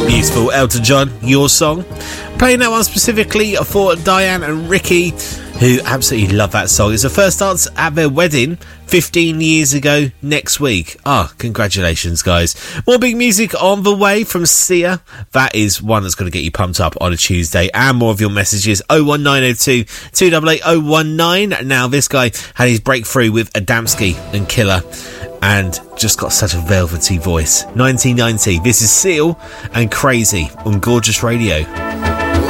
Beautiful Elton John, Your Song. Playing that one specifically for Diane and Ricky, who absolutely love that song. It's the first dance at their wedding 15 years ago next week. Congratulations, guys. More big music on the way from Sia. That is one that's going to get you pumped up on a Tuesday. And more of your messages. 01902 288 019. Now, this guy had his breakthrough with Adamski and Killer and just got such a velvety voice. 1990. This is Seal and Crazy on Gorgeous Radio.